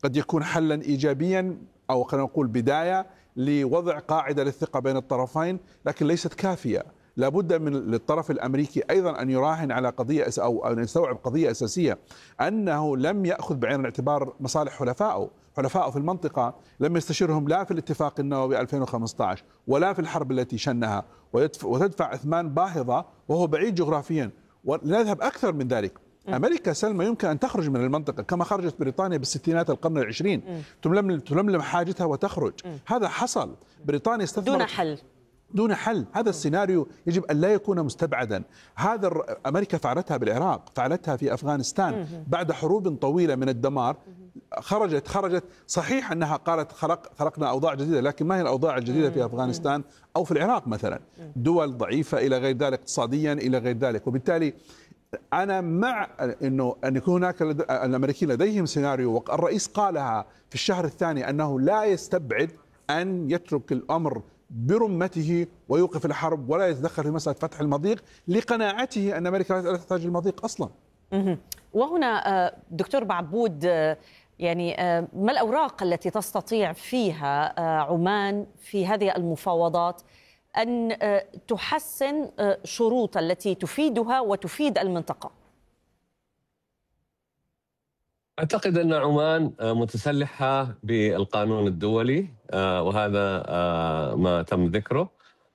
قد يكون حلا إيجابيا، أو خلينا نقول بداية لوضع قاعدة للثقة بين الطرفين، لكن ليست كافية. لابد من للطرف الأمريكي أيضا أن يراهن على قضية أو أن يستوعب قضية أساسية، أنه لم يأخذ بعين الاعتبار مصالح حلفائه في المنطقة. لم يستشرهم لا في الاتفاق النووي 2015 ولا في الحرب التي شنها، وتدفع أثمان باهظة وهو بعيد جغرافيا. ولنذهب أكثر من ذلك، أمريكا سلمى يمكن أن تخرج من المنطقة كما خرجت بريطانيا بالستينات القرن العشرين، تلملم حاجتها وتخرج. هذا حصل. بريطانيا استثمرت دون حل. هذا السيناريو يجب أن لا يكون مستبعدا. أمريكا فعلتها بالعراق، فعلتها في أفغانستان بعد حروب طويلة من الدمار. خرجت صحيح أنها قالت خلقنا أوضاع جديدة، لكن ما هي الأوضاع الجديدة في أفغانستان أو في العراق مثلا؟ دول ضعيفة إلى غير ذلك، اقتصاديا إلى غير ذلك. وبالتالي أنا مع أن يكون هناك الأمريكيين لديهم سيناريو، والرئيس قالها في الشهر الثاني أنه لا يستبعد أن يترك الأمر برمته ويوقف الحرب ولا يتدخل في مسألة فتح المضيق، لقناعته أن أمريكا لا تحتاج المضيق أصلا. وهنا دكتور بعبود، يعني ما الأوراق التي تستطيع فيها عمان في هذه المفاوضات أن تحسن شروط التي تفيدها وتفيد المنطقة؟ أعتقد أن عمان متسلحة بالقانون الدولي، وهذا ما تم ذكره.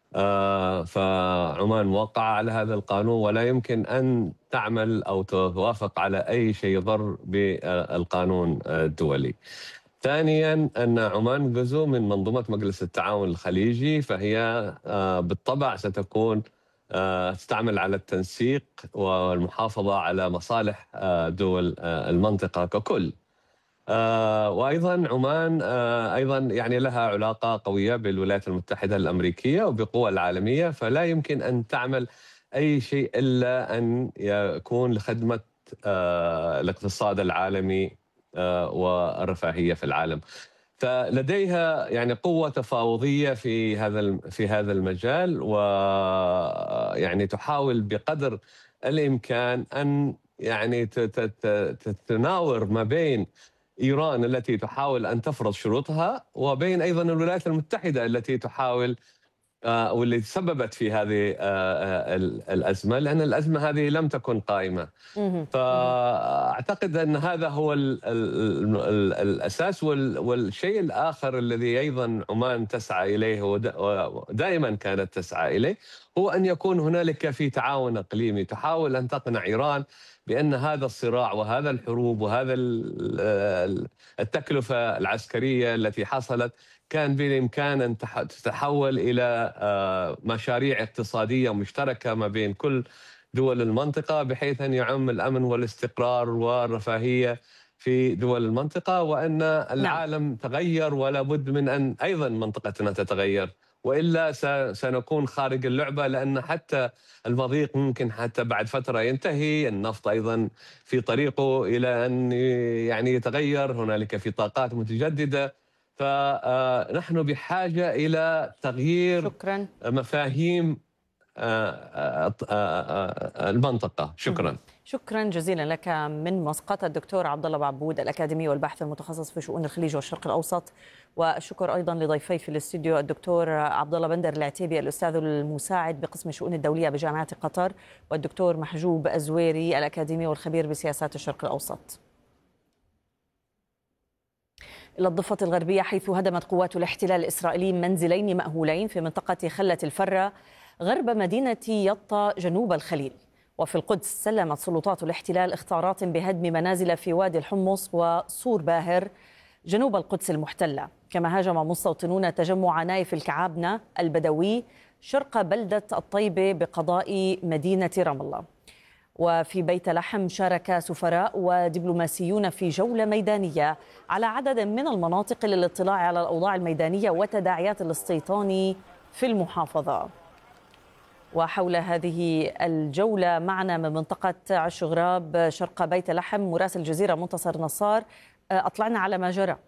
فعمان موقعة على هذا القانون، ولا يمكن أن تعمل أو توافق على أي شيء يضر بالقانون الدولي. ثانياً أن عمان جزء من منظومة مجلس التعاون الخليجي، فهي بالطبع ستكون تستعمل على التنسيق والمحافظة على مصالح دول المنطقة ككل. وأيضا عمان أيضا يعني لها علاقة قوية بالولايات المتحدة الأمريكية وبقوى العالمية، فلا يمكن أن تعمل أي شيء إلا أن يكون لخدمة الاقتصاد العالمي والرفاهية في العالم. فلديها يعني قوة تفاوضية في هذا المجال، ويعني تحاول بقدر الإمكان أن يعني تناور ما بين إيران التي تحاول أن تفرض شروطها، وبين أيضا الولايات المتحدة التي تحاول واللي تسببت في هذه الأزمة، لأن الأزمة هذه لم تكن قائمة. فأعتقد أن هذا هو الأساس. والشيء الآخر الذي أيضا عمان تسعى إليه ودائما كانت تسعى إليه هو أن يكون هنالك في تعاون إقليمي، تحاول أن تقنع إيران بأن هذا الصراع وهذا الحروب وهذا التكلفة العسكرية التي حصلت كان بالإمكان أن تتحول إلى مشاريع اقتصادية مشتركة ما بين كل دول المنطقة، بحيث أن يعم الأمن والاستقرار والرفاهية في دول المنطقة، وأن العالم تغير ولا بد من أن أيضا منطقتنا تتغير، وإلا سنكون خارج اللعبة. لأن حتى المضيق ممكن حتى بعد فترة ينتهي، النفط أيضا في طريقه إلى أن يعني يتغير، هنالك في طاقات متجددة. فنحن بحاجة إلى تغيير مفاهيم المنطقة. شكرا جزيلا لك من مسقط الدكتور عبد الله بعبود، الأكاديمي والباحث المتخصص في شؤون الخليج والشرق الأوسط. والشكر أيضا لضيفي في الاستوديو الدكتور عبد الله بندر العتيبي، الأستاذ المساعد بقسم الشؤون الدولية بجامعة قطر، والدكتور محجوب الزويري، الأكاديمي والخبير بسياسات الشرق الأوسط. إلى الضفة الغربية، حيث هدمت قوات الاحتلال الإسرائيلي منزلين مأهولين في منطقة خلة الفرة غرب مدينة يطا جنوب الخليل. وفي القدس سلمت سلطات الاحتلال اخطارات بهدم منازل في وادي الحمص وصور باهر جنوب القدس المحتلة. كما هاجم مستوطنون تجمع نايف الكعابنة البدوي شرق بلدة الطيبة بقضاء مدينة رام الله. وفي بيت لحم شارك سفراء ودبلوماسيون في جولة ميدانية على عدد من المناطق للاطلاع على الأوضاع الميدانية وتداعيات الاستيطان في المحافظة. وحول هذه الجولة معنا من منطقة عش غراب شرق بيت لحم مراسل الجزيرة منتصر نصار، أطلعنا على ما جرى.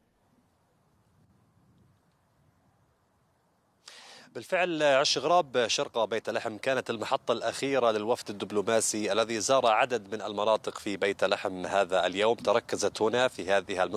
بالفعل عش غراب شرق بيت لحم كانت المحطة الأخيرة للوفد الدبلوماسي الذي زار عدد من المناطق في بيت لحم هذا اليوم. تركزت هنا في هذه المنطقة